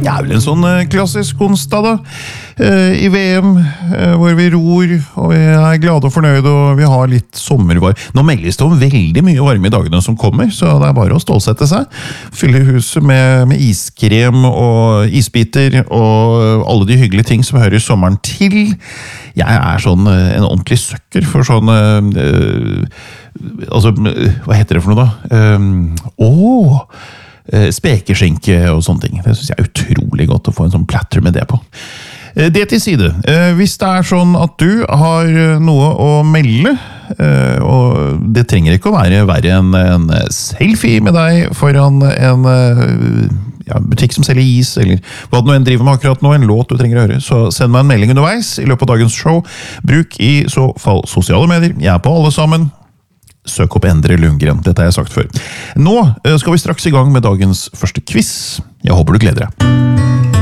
Det vel en sånn klassisk onsdag da, i VM, hvor vi ror, og vi glade og fornøyde, og vi har litt sommervar. Nå meldes det om veldig mye varme i dagene som kommer, så det bare å stålsette seg. Fylle huset med iskrem og isbiter, og alle de hyggelige ting som hører sommeren til. Jeg sånn en ordentlig søkker for sånn... altså, hva heter det for noe da? Spekeskinke og sånne ting. Det synes jeg utrolig godt å få en sånn platter med det på. Det til side. Hvis det sånn at du har noe å melde, og det trenger ikke å være verre enn en selfie med deg foran en butikk som selger is, eller hva du nå enn driver med akkurat nå, en låt du trenger å høre, så send meg en melding underveis i løpet av dagens show. Bruk i så fall sosiale medier. Jeg på alle sammen. Søk opp Endre Lundgren, dette har jeg sagt før. Nå skal vi straks i gang med dagens første quiz. Jeg håper du gleder deg.